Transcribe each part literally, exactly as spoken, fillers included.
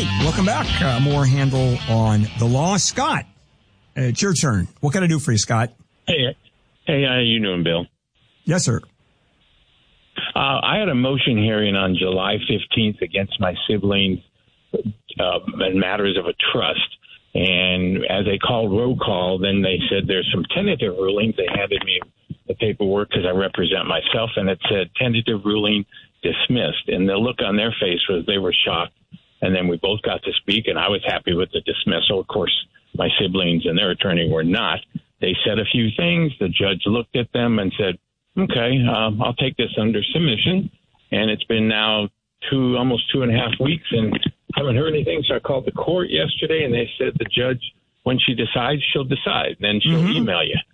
right, welcome back. Uh, more Handel on the law. Scott, uh, it's your turn. What can I do for you, Scott? Hey, hey, how you doing, Bill? Yes, sir. Uh, I had a motion hearing on July fifteenth against my siblings uh, in matters of a trust. And as they called roll call, then they said there's some tentative rulings. They handed me the paperwork because I represent myself, and it said tentative ruling dismissed. And the look on their face was they were shocked. And then we both got to speak, and I was happy with the dismissal. Of course, my siblings and their attorney were not. They said a few things. The judge looked at them and said, okay, um, I'll take this under submission. And it's been now two, almost two and a half weeks, and haven't heard anything. So I called the court yesterday, and they said the judge, when she decides, she'll decide. Then she'll mm-hmm. email you.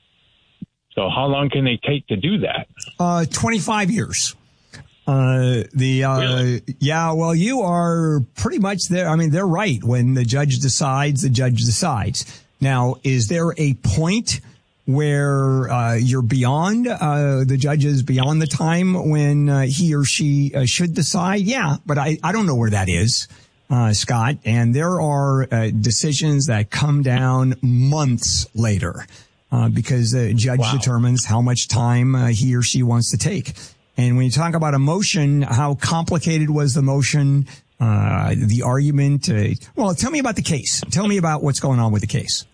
So how long can they take to do that? Uh, twenty-five years. Uh, the, uh, really? yeah, well, you are pretty much there. I mean, they're right. When the judge decides, the judge decides. Now, is there a point where, uh, you're beyond, uh, the judge is beyond the time when, uh, he or she uh, should decide? Yeah, but I, I don't know where that is, uh, Scott. And there are, uh, decisions that come down months later, uh, because the judge wow. determines how much time uh, he or she wants to take. And when you talk about a motion, how complicated was the motion, uh, the argument? Uh, well, tell me about the case. Tell me about what's going on with the case.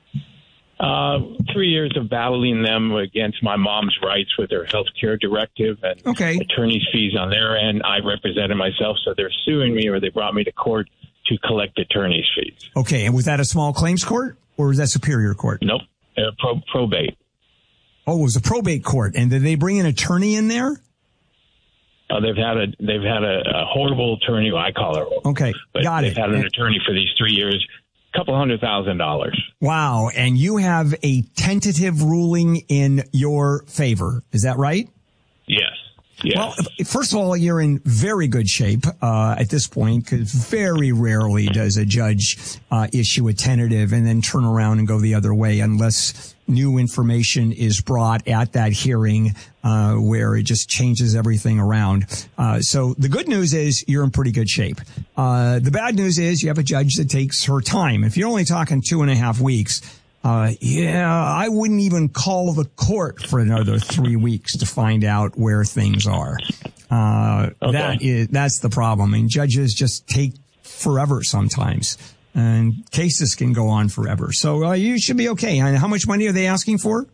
Uh, three years of battling them against my mom's rights with their health care directive and okay. attorney's fees on their end. I represented myself, so they're suing me, or they brought me to court to collect attorney's fees. Okay, and was that a small claims court, or was that superior court? Nope, uh, pro- probate. Oh, it was a probate court. And did they bring an attorney in there? Uh, they've had a they've had a, a horrible attorney. Well, I call her. Okay, but got they've it. had an attorney for these three years, a couple hundred thousand dollars. Wow, and you have a tentative ruling in your favor. Is that right? Yes. Yes. Well, first of all, you're in very good shape uh, at this point, because very rarely does a judge uh, issue a tentative and then turn around and go the other way unless new information is brought at that hearing uh, where it just changes everything around. Uh, so the good news is you're in pretty good shape. Uh, the bad news is you have a judge that takes her time. If you're only talking two and a half weeks, Uh, yeah, I wouldn't even call the court for another three weeks to find out where things are. Uh, okay. that is, that's the problem. And judges just take forever sometimes, and cases can go on forever. So, uh, you should be okay. And how much money are they asking for?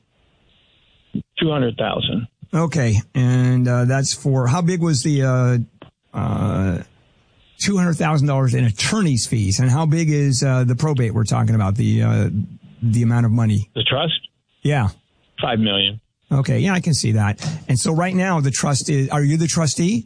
two hundred thousand dollars. Okay. And, uh, that's for, how big was the, uh, uh, two hundred thousand dollars in attorney's fees? And how big is, uh, the probate we're talking about? The, uh, the amount of money? The trust? Yeah. Five million. Okay. Yeah, I can see that. And so right now the trust is, are you the trustee?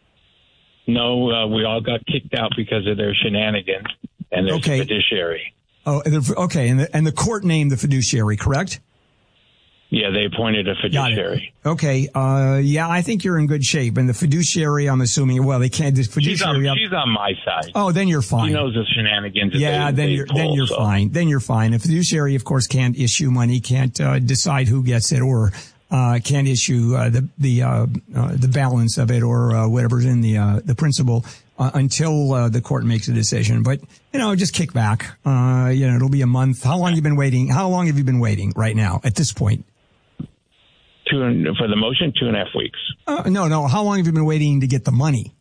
No, uh, we all got kicked out because of their shenanigans, and there's okay. a fiduciary. Oh, okay. And the, and the court named the fiduciary, correct? Yeah, they appointed a fiduciary. Okay. Uh, yeah, I think you're in good shape. And the fiduciary, I'm assuming, well, they can't, the fiduciary. She's on, she's on my side. Oh, then you're fine. She knows the shenanigans. Yeah, they, then they you're, pull, then you're so. fine. Then you're fine. A fiduciary, of course, can't issue money, can't, uh, decide who gets it, or, uh, can't issue, uh, the, the, uh, uh, the balance of it, or, uh, whatever's in the, uh, the principal, uh, until, uh, the court makes a decision. But, you know, just kick back. Uh, you know, it'll be a month. How long have you been waiting? How long have you been waiting right now at this point? Two and, for the motion, two and a half weeks. Uh, no, no. How long have you been waiting to get the money?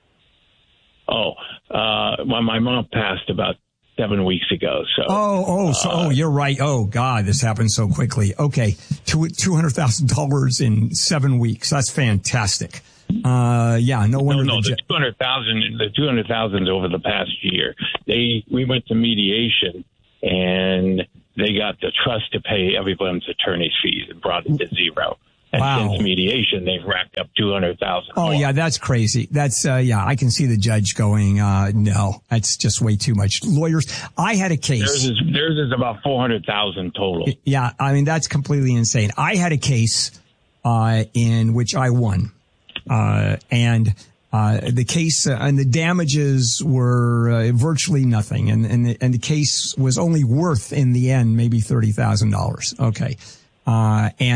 Oh, uh, well, my mom passed about seven weeks ago. So. Oh, oh, so, uh, oh, you're right. Oh, God, this happened so quickly. Okay. Two, two hundred thousand dollars in seven weeks. That's fantastic. Uh, yeah, no wonder. No, no, the, the two hundred thousand, the two hundred thousand over the past year. They, we went to mediation, and they got the trust to pay everyone's attorney's fees and brought it to zero. And wow. since mediation, they've racked up two hundred thousand dollars. Oh, yeah, that's crazy. That's, uh, yeah, I can see the judge going, uh, no, that's just way too much. Lawyers, I had a case. Theirs is, theirs is about four hundred thousand total. Yeah, I mean, that's completely insane. I had a case, uh, in which I won. Uh, and, uh, the case, uh, and the damages were, uh, virtually nothing. And, and, the, and the case was only worth in the end, maybe thirty thousand dollars. Okay. Uh, and,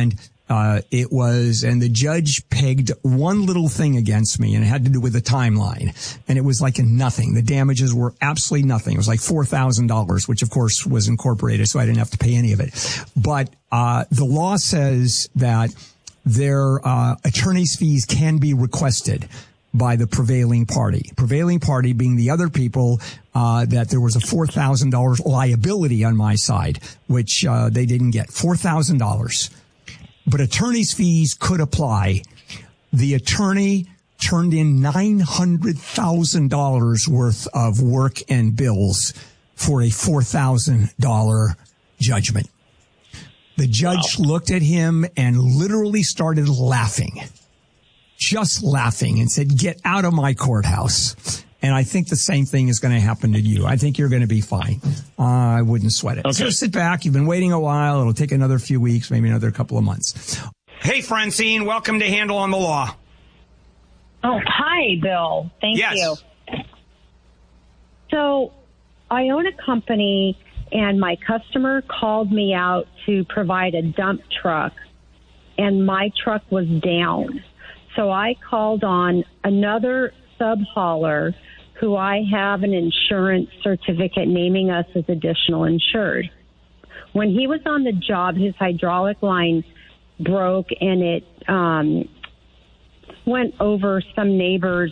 Uh, it was, and the judge pegged one little thing against me, and it had to do with the timeline. And it was like a nothing. The damages were absolutely nothing. It was like four thousand dollars, which of course was incorporated, so I didn't have to pay any of it. But, uh, the law says that their, uh, attorney's fees can be requested by the prevailing party. Prevailing party being the other people, uh, that there was a four thousand dollars liability on my side, which, uh, they didn't get. four thousand dollars. But attorney's fees could apply. The attorney turned in nine hundred thousand dollars worth of work and bills for a four thousand dollars judgment. The judge wow. looked at him and literally started laughing, just laughing, and said, "Get out of my courthouse." And I think the same thing is going to happen to you. I think you're going to be fine. Uh, I wouldn't sweat it. Okay. So sit back. You've been waiting a while. It'll take another few weeks, maybe another couple of months. Hey, Francine, welcome to Handle on the Law. Oh, hi, Bill. Thank yes. you. So I own a company, and my customer called me out to provide a dump truck, and my truck was down. So I called on another sub-hauler who I have an insurance certificate naming us as additional insured. When he was on the job, his hydraulic line broke, and it um, went over some neighbor's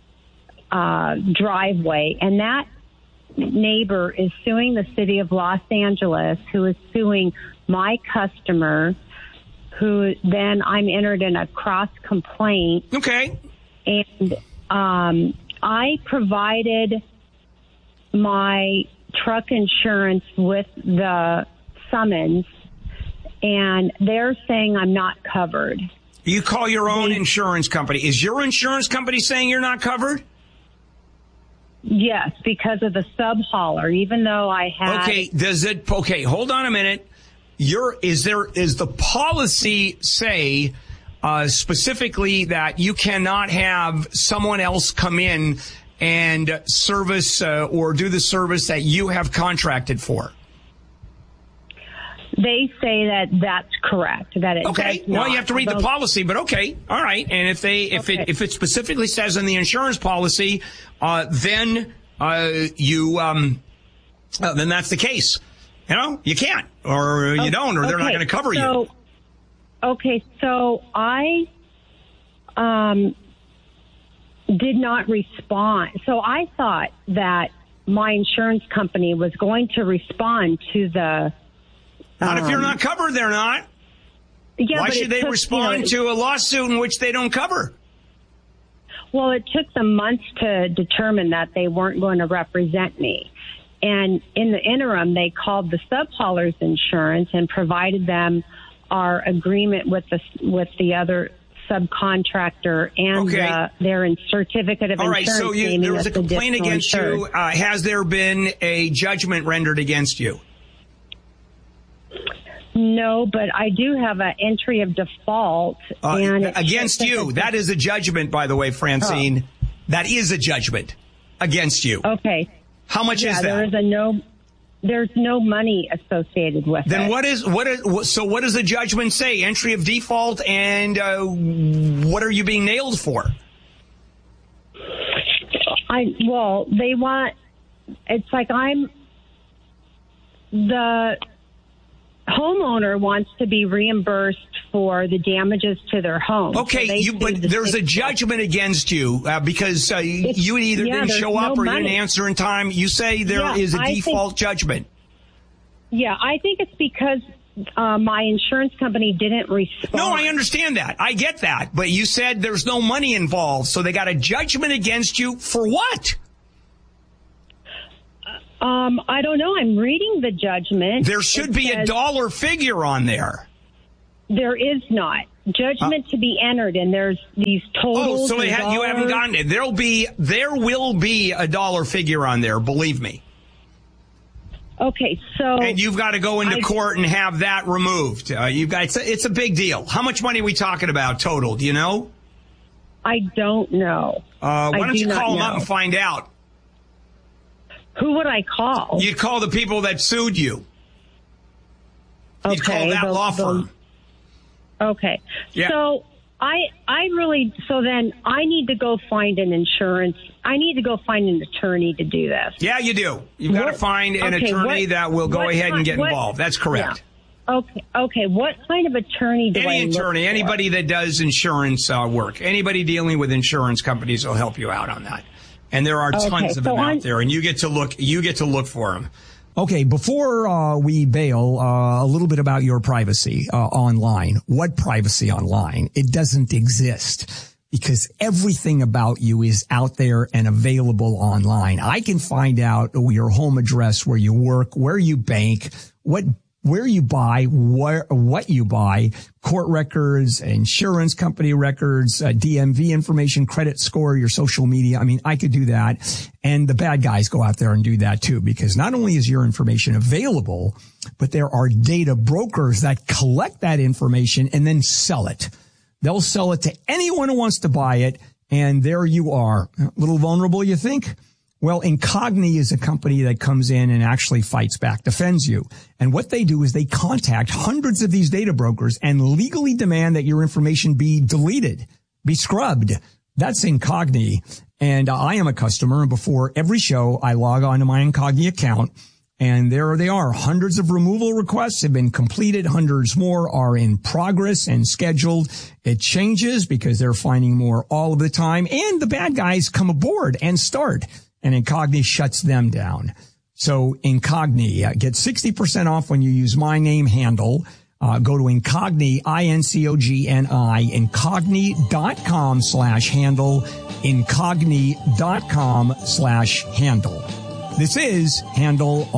uh, driveway. And that neighbor is suing the city of Los Angeles, who is suing my customer, who then I'm entered in a cross complaint. Okay. And um, I provided my truck insurance with the summons, and they're saying I'm not covered. You call your own they, insurance company. Is your insurance company saying you're not covered? Yes, because of the sub-hauler, even though I had... Okay, does it... Okay, hold on a minute. Your, is there, is the policy say... Uh, specifically that you cannot have someone else come in and service uh, or do the service that you have contracted for? They say that that's correct. That it okay. Does well, not. you have to read the policy, but okay, all right. And if they, if okay. it, if it specifically says in the insurance policy, uh, then uh, you, um, uh, then that's the case. You know, you can't, or you okay. don't, or they're okay. not going to cover so, you. Okay, so I um, did not respond. So I thought that my insurance company was going to respond to the... Not um, if you're not covered, they're not. Yeah, Why should they took, respond you know, to a lawsuit in which they don't cover? Well, it took them months to determine that they weren't going to represent me. And in the interim, they called the sub-haulers insurance and provided them our agreement with the with the other subcontractor and okay. uh, their certificate of All right, insurance. so you, there was a complaint against insured. you. Uh, has there been a judgment rendered against you? No, but I do have an entry of default. Uh, and against you. That is a judgment, by the way, Francine. Oh. That is a judgment against you. Okay. How much yeah, is that? There is a no... There's no money associated with then it. Then what is what is so? What does the judgment say? Entry of default, and uh, what are you being nailed for? I well, they want. It's like I'm. The homeowner wants to be reimbursed for the damages to their home. Okay, so you, but the there's a judgment against you uh, because uh, you either yeah, didn't show up no or money. you didn't answer in time. You say there yeah, is a I default think, judgment. Yeah, I think it's because uh, my insurance company didn't respond. No, I understand that. I get that. But you said there's no money involved, so they got a judgment against you for what? Um, I don't know. I'm reading the judgment. There should it be a dollar figure on there. There is not. Judgment uh, to be entered, and there's these totals. Oh, so they ha- you haven't gotten it. There'll be, there will be a dollar figure on there, believe me. Okay, so... And you've got to go into I, court and have that removed. Uh, you've got, it's a, it's a big deal. How much money are we talking about total? Do you know? I don't know. Uh, why I don't do you call them know. up and find out? Who would I call? You'd call the people that sued you. Okay, You'd call that the, law the, firm. Okay. Yeah. So I I really so then I need to go find an insurance. I need to go find an attorney to do this. Yeah, you do. You've got to find an okay, attorney what, that will go ahead and get what, involved. That's correct. Yeah. Okay. Okay. What kind of attorney do Any I attorney, look for? anybody that does insurance uh, work, anybody dealing with insurance companies will help you out on that. And there are tons okay, of so them I'm, out there, and you get to look. You get to look for them. Okay, before uh, we bail, uh, a little bit about your privacy uh, online. What privacy online? It doesn't exist because everything about you is out there and available online. I can find out your home address, where you work, where you bank, what where you buy, where, what you buy, court records, insurance company records, uh, D M V information, credit score, your social media. I mean, I could do that. And the bad guys go out there and do that too, because not only is your information available, but there are data brokers that collect that information and then sell it. They'll sell it to anyone who wants to buy it. And there you are. A little vulnerable, you think? Well, Incogni is a company that comes in and actually fights back, defends you. And what they do is they contact hundreds of these data brokers and legally demand that your information be deleted, be scrubbed. That's Incogni. And I am a customer. And before every show, I log on to my Incogni account. And there they are. Hundreds of removal requests have been completed. Hundreds more are in progress and scheduled. It changes because they're finding more all of the time. And the bad guys come aboard and start. And Incogni shuts them down. So Incogni, uh, get sixty percent off when you use my name handle. Uh, go to Incogni, I N C O G N I, Incogni.com slash handle, Incogni.com slash handle. This is Handle